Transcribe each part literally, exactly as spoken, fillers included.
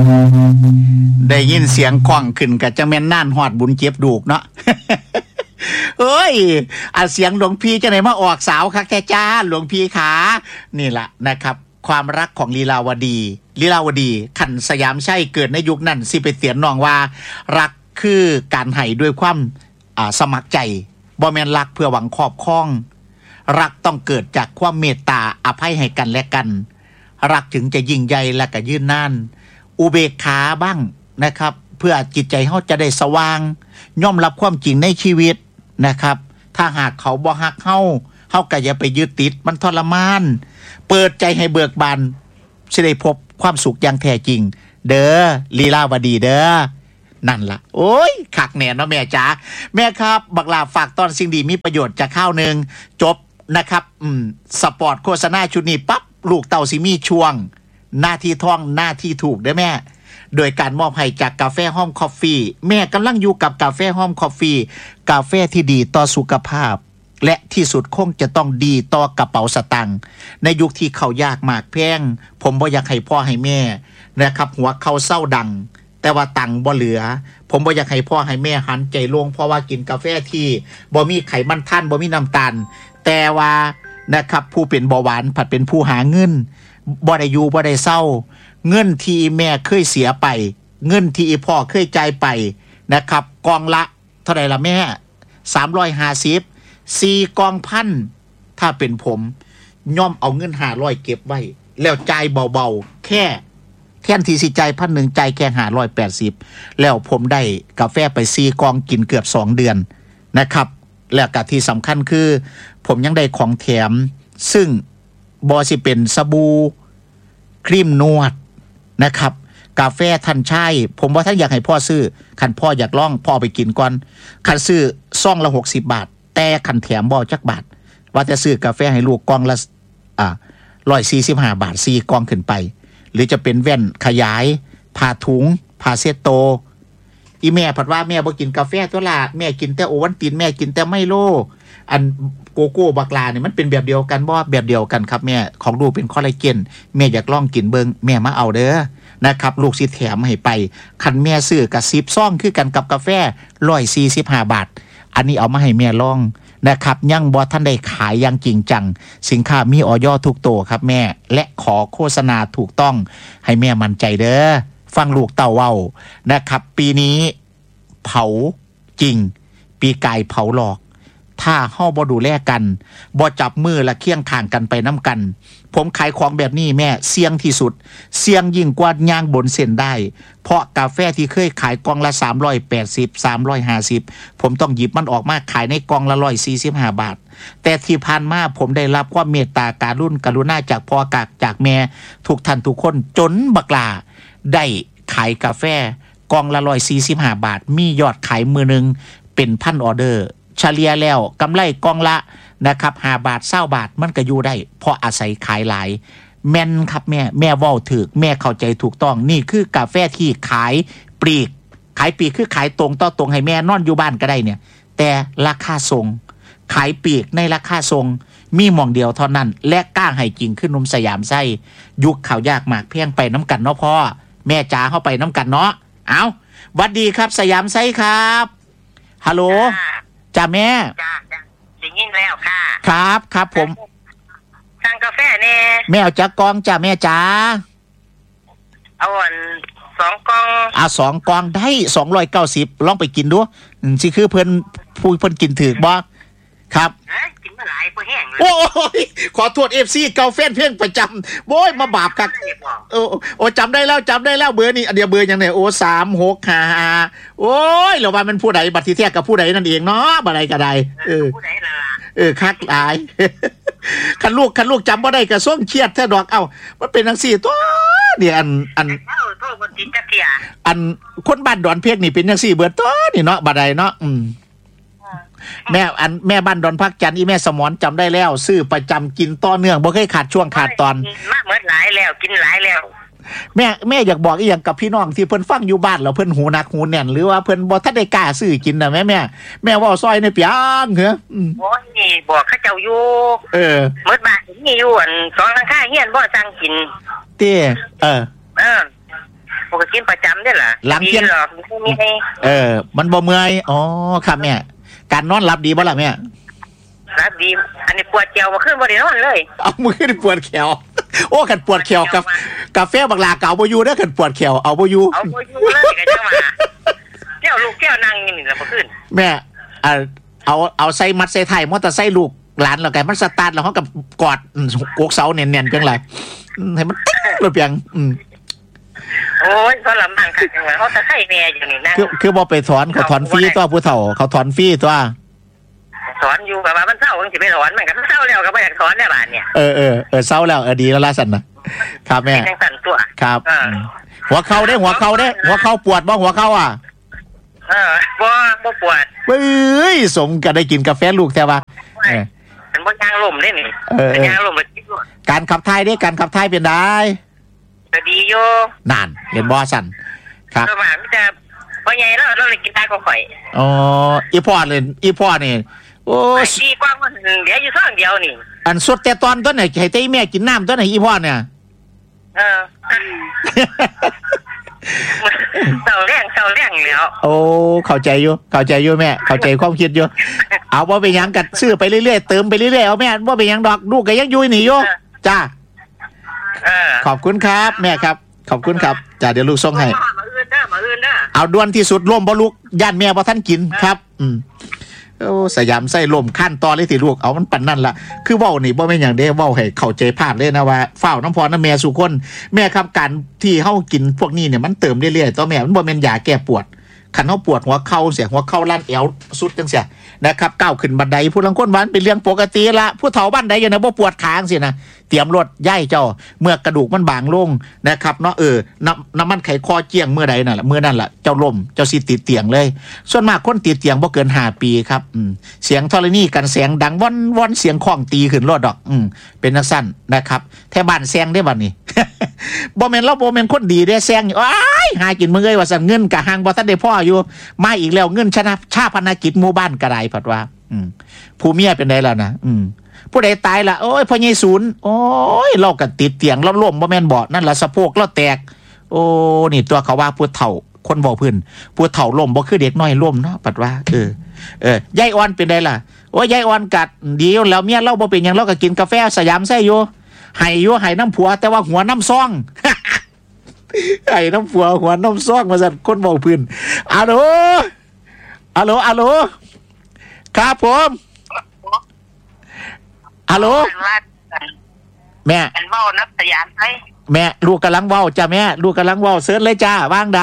ได้ยินเสียงคล้องขึ้นก็จังแม่นน่านฮอดบุญเจ็บดูกเนาะ เอ้ยอันเสียงหลวงพี่จังได๋มาออกสาวคักแท้จ้าหลวงพี่ขานี่ล่ะนะครับความรักของลีลาวดีลีลาวดีขันสยามชัยเกิดในยุคนั้นสิไปเตียนน้องว่ารักคือการให้ด้วยความอ่าสมัครใจบ่แม่นรักเพื่อหวังครอบครองรักต้องเกิดจากความเมตตาอภัยให้กันและกันรักถึงจะยิ่งใหญ่และก็ยืนนานอุเบกขาบ้างนะครับเพื่อจิตใจเฮาจะได้สว่างยอมรับความจริงในชีวิตนะครับถ้าหากเขาบ่ฮักเฮาเฮาก็อย่าไปยึดติดมันทรมานเปิดใจให้เบิกบานสิได้พบความสุขอย่างแท้จริงเด้อลีลาวดีเด้อนั่นล่ะโอ้ยคักแน่เนาะแม่จ๋าแม่ครับบักลาฝากตอนสิ่งดีมีประโยชน์จากข้าวนึงจบนะครับอืมสปอร์ตโฆษณาชุดนี้ปั๊บลูกเต่าสิมีช่วงหน้าที่ท่องหน้าที่ถูกเด้อแม่โดยการมอบให้จากกาแฟห้อมคอฟฟี่แม่กำลังอยู่กับกาแฟห้อมคอฟฟี่กาแฟที่ดีต่อสุขภาพและที่สุดคงจะต้องดีต่อกระเป๋าสตางค์ในยุคที่เขายากมากแพงผมบ่อยากให้พ่อให้แม่นะครับหัวเขาเศร้าดังแต่ว่าตังค์บ่เหลือผมบ่อยากให้พ่อให้แม่หันใจลงเพราะว่ากินกาแฟที่บ่มีไขมันท่านบ่มีน้ำตาลแต่ว่านะครับผู้เป็นเบาหวานผัดเป็นผู้หาเงินบ่ได้อยู่บ่ได้เศร้าเงินที่แม่เคยเสียไปเงินที่พ่อเคยจ่ายไปนะครับกองละเท่าไหร่ล่ะแม่สามร้อยห้าสิบ สี่กองพันถ้าเป็นผมย่อมเอาเงินห้าร้อยเก็บไว้แล้วจ่ายเบาๆแค่แทนที่สิจ่ายพันหนึ่งจ่ายแค่ห้าร้อยแปดสิบแล้วผมได้กาแฟไปสี่กองกินเกือบสองเดือนนะครับแล้วก็ที่สำคัญคือผมยังได้ของแถมซึ่งบ่สิเป็นสบู่ครีมนวดนะครับกาแฟท่านชายผมว่าท่านอยากให้พ่อซื้อคันพ่ออยากลองพ่อไปกินก่อนคันซื้อซองละหกสิบบาทแต่คันแถมบ่จักบาทว่าจะซื้อกาแฟให้ลูกกล่องละอ่าหนึ่งร้อยสี่สิบห้าบาทสี่กล่องขึ้นไปหรือจะเป็นแว่นขยายผ้าถุงผ้าเซตโตอีแม่ผัดว่าแม่บ่กินกาแฟตัวละแม่กินแต่โอวัลตินแม่กินแต่ไมโลอันโกโก้บักลาเนี่ยมันเป็นแบบเดียวกันบ่แบบเดียวกันครับแม่ของลูกเป็นคอลลาเจนแม่อยากลองกินเบิ่งแม่มาเอาเด้อนะครับลูกสิแถมให้ไปคันแม่ซื้อกับสิบซองคือกันกับกาแฟหนึ่งร้อยสี่สิบห้าบาทอันนี้เอามาให้แม่ลองนะครับยังบ่ทันได้ขายอย่างจริงจังสินค้ามีอย.ทุกตัวครับแม่และขอโฆษณาถูกต้องให้แม่มั่นใจเด้อฟังลูกเต่าเว้านะครับปีนี้เผาจริงปีกายเผาหลอกถ้าเฮาบ่ดูแลกันบ่จับมือและเคียงข้างกันไปนำกันผมขายของแบบนี้แม่เสี่ยงที่สุดเสี่ยงยิ่งกว่าย่างบนเส้นได้เพราะกาแฟที่เคยขายกล่องละสามร้อยแปดสิบ สามร้อยห้าสิบผมต้องหยิบมันออกมาขายในกล่องละหนึ่งร้อยสี่สิบห้าบาทแต่ที่ผ่านมาผมได้รับความเมตตาการุณกรุณาจากพ่อกากจากแม่ทุกท่านทุกคนจนบักลาได้ขายกาแฟกล่องละหนึ่งร้อยสี่สิบห้าบาทมียอดขายมื้อนึงเป็นพันออเดอร์เฉลี่ยแล้วกำไรกล่องละนะครับห้าบาทเก้าบาทมันก็อยู่ได้เพราะอาศัยขายหลายแม่นครับแม่แม่เว้าถูกแม่เข้าใจถูกต้องนี่คือกาแฟที่ขายปลีกขายปลีกคือขายตรงต่อตรงให้แม่นอนอยู่บ้านก็ได้เนี่ยแต่ราคาส่งขายปลีกในราคาส่งมีหม่องเดียวเท่านั้นและกล้าให้จริงขึ้นนมสยามไส้ยุคข่าวยากมากเพียงไปน้ำกันเนาะพ่อแม่จ๋าเข้าไปน้ำกันเนาะเอาหวัดดีครับสยามไส้ครับฮัลโหลจ้าแม่จ้าจ้าได้ยินแล้วค่ะครับครับผมสั่งกาแฟแน่แม่เอาจักกองจ้าแม่จ๋าเอาอันสองกองอ่าสองกองได้สองร้อยเก้าสิบลองไปกินดูสิคือเพิ่นผู้เพิ่นกินถือบ่ครับกินมาหลายบ่แห้งเลยโอ้ยขอโทษ เอฟ ซี เก่าแฟนเพลงประจำโอ้ยมาบาปกักโอ้โอ้จำได้แล้วจำได้แล้วเบอร์นี้เดี๋ยวเบอร์ยังไงโอ้สาม หก ห้า โอ้ยแล้วว่ามันผู้ใดบัดที่แท้กับผู้ใดนั่นเองเนาะบ่ได้ก็ได้เออผู้ใดล่ะเออคักหลายคันลูกคันลูกจำบ่ได้ก็ส่งเครียดแท้ดอกเอ้ามันเป็นจังซี่ตัวนี่อันอันเอ้าโทษบ่ติดจักเที่ยอันคนบ้านดอนเพกนี่เป็นจังซี่เบิดตัวนี่เนาะบ่ได้เนาะอืมแม่อันแม่บ้านดอนพักจันทร์อีแม่สมรจำได้แล้วซื้อประจำกินต่อเนื่องบ่เคยขาดช่วงขาดตอนมาเมื่อหลายแล้วกินหลายแล้วแม่แม่อยากบอกอีหยังกับพี่น้องที่เพิ่นฟังอยู่บ้านแล้วเพิ่นหูนักหูแน่นหรือว่าเพิ่นบ่ทันได้กล้าซื้อกินน่ะแม่แม่แม่เว้าซอยในเปียงเหรอโอ้ยนี่บอกเขาเจ้าอยู่เออเมื่อบ้านมีอยู่อันสองหลังคาเฮียนบ่สั่งกินเต้เออเออปกกินประจำได้ล่ะหลังเที่ยงหรอกมีไอ้เออ มันบ่เมื่อยอ๋อครับแม่การนอนหลับดีบ่ล่ะแม่รับดีอันนี้ปวดเจียวมาขึ้นบ่ได้นอนเลยเอามือขึ้นปวดแขวโอ้ขันปวดแขวกับกาแฟบักลาเก่าบ่อยู่เด้อขันปวดแขวเอาบ่อยู่เอาบ่อยู่เลยก็จังว่าแก้วลูกแก้วนั่งนี่ล่ะบ่ขึ้นแม่เอาเอาเอาใส่มัดใส่ไทยมอเตอร์ไซค์ลูกหลานแล้วกันมันสตาร์ทแล้วเขากับกอดอืมกกเสาเน่นๆจังไรอืมให้มันติ๊กเลยเพียงอืมโอ้ยเขาลำบากคักจังว่าเขาตะไคร้แม่อยู่นี่นั่งคือคือบ่ไปถอนเขาถอนฟรีตัวผู้เฒ่าเขาถอนฟรีตัวสอนอยู่แบบว่ามันเศร้าจังสิไปสอนมันก็เศร้าแล้วก็บ่อยากสอนแล้วบาดเนี่ยเออเออเออเศร้าแล้วเออดีแล้วล่ะสันนะครับแม่เป็นจังซั่นตัวครับเออหัวเข่าได้หัวเข่าได้หัวเข่าปวดบ่หัวเข่าอ่ะเออบ่บ่ปวดเอ้ยสมกันได้กินกาแฟลูกแต่ว่าเออมันบ่ยางลมได้นี่เออเออมันยางลมเลยคิดว่าการขับถ่ายได้การขับถ่ายเป็นได้ก็ดีอยู่นานเห็นบ่สันครับประมาณมันจะบ่ใหญ่แล้วเราเลยกินได้ก็ข่อยอ๋ออีพ่อเลยอีพ่อนี่โอ้ไอ้ดีกว่ามันเหลืออยู่ซองเดียวนี่อันสดแต่ตอนต้นไหนให้เต้แม่กินน้ำต้นไหนอีพ่อเนี่ยเออเศร้าแรงเศร้าแรงแล้วโอ้เข้าใจอยู่เข้าใจอยู่แม่เข้าใจความคิดอยู่เอาว่าไปหยังกัดซื้อไปเรื่อยๆเติมไปเรื่อยๆเอาแม่ว่าไปหยังดอกลูกก็ยังอยู่นี่อยู่จ้าเออขอบคุณครับแม่ครับขอบคุณครับจ้าเดี๋ยวลูกส่งให้มาอื่นเด้อมาอื่นเด้อเอาด่วนที่สุดร่วมบ่ลูกย่านแม่บ่ท่านกินครับ อืมโอ้สยามไส้ลมขั้นตอนเลยที่ลูกเอามันปั่นนั่นล่ะคือเว้านี่บ่แม่นหยังเด้เว้าให้เข้าใจภาพเลยนะว่าฝ้าวน้ำพรน้ำแม่สู่คนแม่ครับการที่เฮากินพวกนี้เนี่ยมันเติมเรื่อยๆต่อแม่มันบ่แม่นยาแก้ปวดคันเฮาปวดหัวเข่าเสียหัวเข่าลั่นแอวสุดจังเสียนะครับก้าวขึ้นบันไดผู้ลังคนหวานเป็นเรื่องปกติละผู้เฒ่าบ้านใดอย่างนั้นบ่ปวดขาจังซี่นะเตรียมรถย้ายเจ้าเมื่อกระดูกมันบางลงนะครับเนาะเออน้ำน้ำมันไขคอเจียงเมื่อใดนั่นล่ะเมื่อนั่นล่ะเจ้าล่มเจ้าสิติดเตียงเลยส่วนมากคนติดเตียงบ่เกินห้าปีครับอืมเสียงธรณีกันแสงดังว่อนว่อนเสียงข้องตีขึ้นรถดอกอืมเป็นจังซั่นนะครับแท้บ้านแซงได้บัดนี้ บ่แม่นเราบ่แม่นคนดีเด้แซงนี่อ้ายหากินมื้อเอ้ยว่าซั่นเงินกะหางบ่ทันได้พออยู่มาอีกแล้วเงินชนะชาพนกิจหมู่บ้านก็ได้ผัดว่าอืมผู้เมียเป็นไดแล้วนะอืมผู้ใดตายล่ะโอ้ยพ่อใหญ่ศูนย์โอ้ยเราก็ติดเตียงเราล้มบ่แม่นบ่นั่นล่ะสะโพกเราแตกโอ้นี่ตัวเขาว่าผู้เฒ่าคนบ่พื้นผู้เฒ่าล้มบ่คือเด็กน้อยล้มเนาะปัดว่าเออเออยายอ่อนเป็นไดล่ะโอ้ยยายอ่อนกัดดีอยู่แล้วเมียเราบ่เป็นหยังเราก็กินกาแฟสยามไส้อยู่ให้อยู่ให้น้ำผัวแต่ว่าหัวน้ำซอง ไอ้น้ำผัวหัวน้ำซองมาสั่นคนบ่พื้นอะโหลอะโหลอะโหลครับผมฮัลโหลแม่เป็นเว้านับสยามไทยแม่ลูกกำลังเว้าจ้าแม่ลูกกำลังเว้าเสิร์ชเลยจ้าว่างได้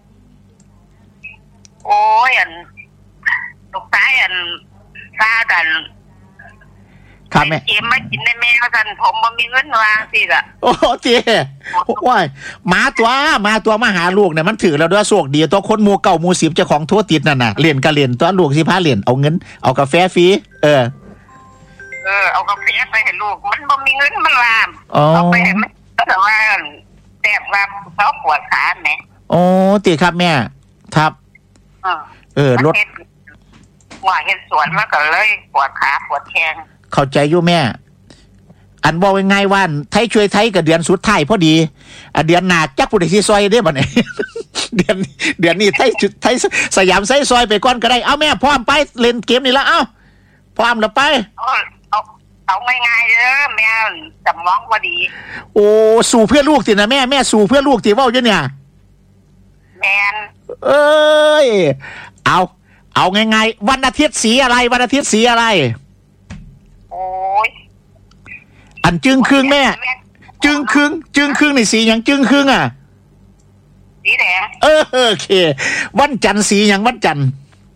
โอ้ยอันลูกชายอันซากันครับแม่เกมมากินในแม่ว่าซั่นผมบ่มีเงินวางสิล่ะโอ้เจ๊โอ้ยหมาตัวหมาตัวมาหาลูกเนี่ยมันถือแล้วด้วยโชคดีตัวคนหมู่เก่าหมู่สิบเจ้าของโทษติดนั่นน่ะเรียนก็เรียนตัวลูกสิพาเรียนเอาเงินเอากาแฟฟรีเออเออเอากาแฟไปให้ลูกมันบ่มีเงินมันลามอ๋อเอาไปให้มันแต่ว่าแซ่บว่าเขาปวดขาแหมโอ้ติครับแม่ครับเออเออรถว่าเฮ็ดสวนมาก็เลยปวดขาปวดแข้งเข้าใจอยู่แม่ อันบอกยังไงว่าไทยช่วยไทยกับเดือนสุดท้ายพอดีอ่ะเดือนหน้าจักผู้ใดสิซอยได้บ่เนี่ย เดือนเดือนนี้ไทยไทยสยามไซซอยไปก่อนก็ได้เอาแม่พร้อมไปเล่นเกมนี่ละเอ้าพร้อมแล้วไปเอาเอาเอาง่ายๆเด้อแม่สมองบ่ดีโอ้สู่เพื่อลูกตินะแม่แม่สู่เพื่อลูกติเว้าอยู่เนี่ยแม่นเอ้ยเอาเอาง่ายๆวันอาทิตย์สีอะไรวันอาทิตย์สีอะไรโอ้ยอันจึงครึ่งแม่ จึงครึ่งจึงครึ่งในสีหยังจึงครึ่งอ่ะสีแดงเออโอเค วันจันทร์สีหยังวันจันทร์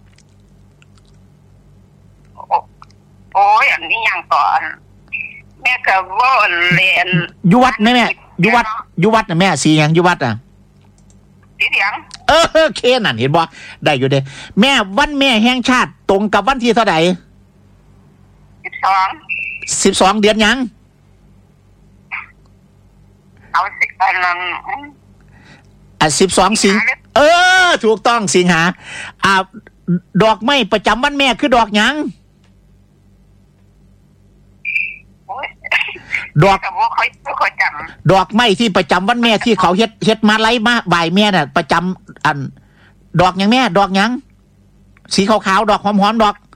โอ้ยอันนี้ยังก่อนแม่ก็ว่าเรียนอยู่วัดไหมแม่อยู่วัดอยู่วัดนะแม่สีหยังอยู่วัดอ่ะสีเหลืองเออโอเคนั่นเห็นบ่ได้อยู่เด้แม่วันแม่แห่งชาติตรงกับวันที่เท่าไหร่สิบสองสิบสองเดือนหยังเอาสิอันนั้นอ่ะสิบสองสิงเออ ถูกต้องสิงหาอ่าดอกไม้ประจำวันแม่คือดอกหยังโอ้ยดอกแต่ว่าค่อยค่อยจดอกไม้ที่ประจำวันแม่ที่เขาเฮ็ดเฮ็ดมาไล่มาบ่ายแม่น่ะประจำอัน ดอกหยังแม่ดอกหยังสีขาวๆดอกหอมๆดอกำ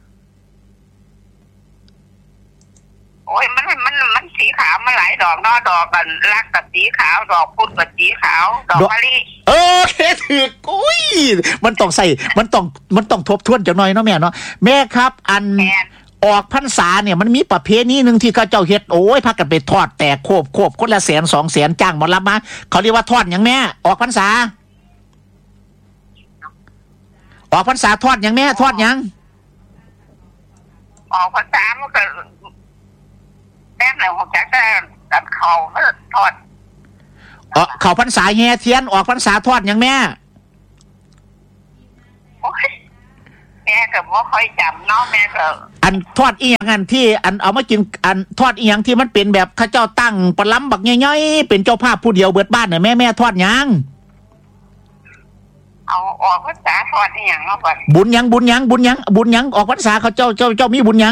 โอ้ยมันมันมันสีขาวมันหลายดอกเนาะดอกกันรักกับสีขาวดอกพุดกับสีขาวดอกมะลิเออเคถืออุ้ยมันต้องใส่มันต้องมันต้องทบทวนจักหน่อยเนาะแม่เนาะแม่ครับ อันแม่นออกพรรษาเนี่ยมันมีประเพณีหนึ่งที่เขาเจ้าเฮ็ดโอ้ยพากันไปทอดแต่โคบโคบคนละแสนสองแสนจ้างหมอลำมาเขาเรียกว่าทอดหยังแม่ออกพรรษา ออกพรรษาทอดหยังแม่ทอดหยังออกภาษามันก็แม่หนึ่งของจักรตัดเขาเมื่อทอดเออเขาพรรษาแห่เทียนออกพรรษาทอดหยังแม่โอ้ยแม่ก็บ่ค่อยจำเนาะแม่ก็อันทอดอีหยังอันที่อันเอามากินอันทอดอีหยังที่มันเป็นแบบข้าเจ้าตั้งปลาล้ำบักย่อยๆเป็นเจ้าภาพผู้เดียวเบิดบ้านน่ะแม่แม่ทอดหยังเอาออกภาษาทอดนี่อย่างเนาะบัดบุญหยังบุญหยังบุญหยังบุญหยังออกพรรษาเขาเจ้าเจ้าเจ้ามีบุญหยัง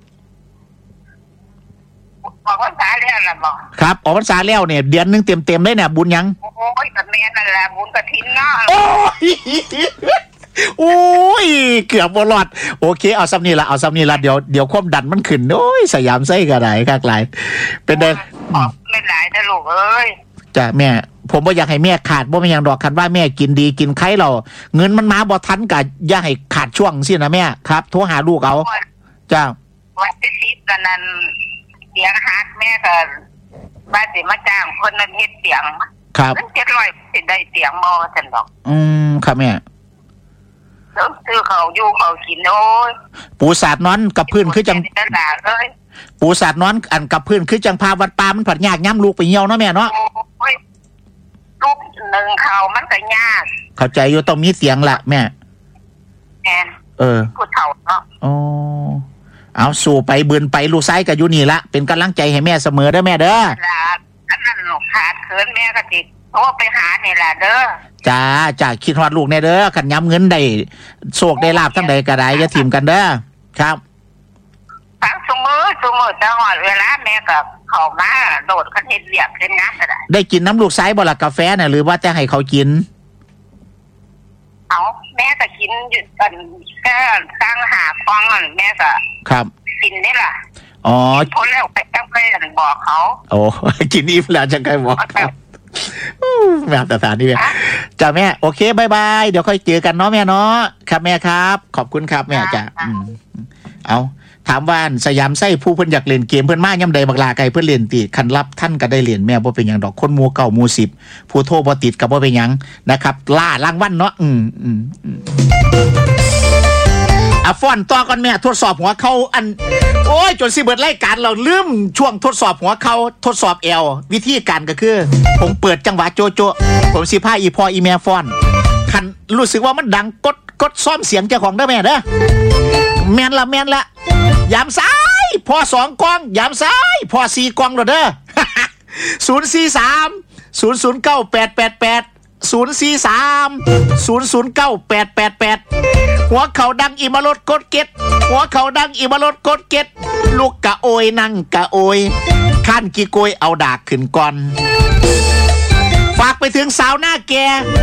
ออกภาษาเรียนล่ะบ่ครับออกพรรษาแล้วเนี่ยเดือนหนึงเต็มๆเลยเนี่ยบุญหยังโอ้ยกับแม่นั่นแหละบุญกฐินเนาะโอ้ยโอ้ยเกือบบรอดโอเคเอาซ้ำนี่ละเอาซ้ำนี่ละเดี๋ยวเดี๋ยวความดันมันขึ้นโอ้ยสยามไส้กระไรคักหลายเป็นเดินออกไม่หลายนะลูกเอ้ยจ้ะแม่ ผมบ่อยากให้แม่ขาดบ่ไม่อย่างดอกคันว่าแม่กินดีกินไข่เราเงินมันมาบ่ทันกะอย่าให้ขาดช่วงสินะแม่ครับโทรหาลูกเอาจ้าวันที่สิบกันนั้นเสียงฮักแม่ก็บ้านสิมาจ้างคนนั้นเฮ็ดเสียงครับมันเจ็ดร้อยสิได้เสียงบ่ซั่นดอกอืมครับแม่แล้วซื้อเขาอยู่เขากินโอ้ยปูสาดนอนกับพื้นคือจังนั่นล่ะเอ้ยปูสาดนอนอันกับพื้นคือจังพาวัดป่ามันผัดยากย้ำลูกไปเหี่ยวเนาะแม่เนาะโอ้ยลูกหนึ่งเขามันก็ยากเข้าใจอยู่ต้องมีเสียงละแม่แอนเออผู้เฒ่าเนาะอ๋อเอาสู่ไปบืนไปลูกซ้ายกับยูนี่ละเป็นกำลังใจให้แม่เสมอเด้อแม่เด้อลาอันนั้นลูกขาดเขินแม่ก็ติดโทรไปหานี่ล่ะเด้อจ้าจ้าคิดฮอดลูกแน่เด้อขันย้ำเงินได้โชคได้ลาบทั้งใดก็ได้อย่าถิ่มกันเด้อครับทั้งสมือสมือตลอดเวลาแม่ก็เข้ามาโดดคันเฮ็ดเรียกเฮ็ดงานก็ได้ได้กินน้ำลูกซ้ายบ่ละกาแฟน่ะหรือว่าแต่ให้เขากินเอาแม่ก็กินอยู่กันแค่สร้างหาคลองนั่นแม่ก็ครับกินนี่ล่ะอ๋อพ้นแล้วไปจังไปบอกเขาโอ้ กินอิ่มแล้วจังไงบอกครับอู้แม่แต่ฐานนี่แม่จ้าแม่โอเคบายบายเดี๋ยวค่อยเจอกันเนาะแม่เนาะครับแม่ครับ ขอบคุณครับแม่จ้าอืมเอาถามว่าสยามไส้ผู้เพิ่นอยากเล่นเกมเพิ่นมาย่ำใดบักลาไก่เพิ่นเล่นติคันรับท่านก็ได้เล่นแม่บ่เป็นหยังดอกคนหมู่เก่าหมู่สิบผู้โทรบ่ติดก็บ่เป็นหยังนะครับล่ารางวัลเนาะอืมอืมอืมอ่ะฟ้อนต่อก่อนแม่ทดสอบหัวเขาอันโอ้ยจนสิเบิดรายการเราลืมช่วงทดสอบหัวเขาทดสอบแอววิธีการก็คือ ผมเปิดจังหวะโจโจผมสิพาอีพออีแม่ฟ้อนคันรู้สึกว่ามันดังกดกดซ่อมเสียงเจ้าของเด้อแม่เด้อแม่นละแม่นละยามซ้ายพอสองกองยามซ้ายพอสี่กองแล้วเด้อ ศูนย์สี่สามศูนย์ศูนย์เก้าแปดแปดแปดศูนย์สี่สามศูนย์ศูนย์เก้าแปดแปดแปดหัวเขาดังอิมารถกดเก็ตหัวเขาดังอิมารถกดเก็ตลูกกะโอยนั่งกะโอยขั้นกี่โกยเอาดากขึ้นก่อนฝากไปถึงสาวหน้าแก่